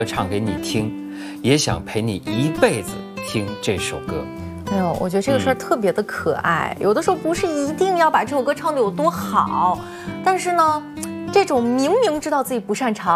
唱给你听，也想陪你一辈子听这首歌。 哎呦，我觉得这个事儿特别的可爱。有的时候不是一定要把这首歌唱得有多好，但是呢，这种明明知道自己不擅长。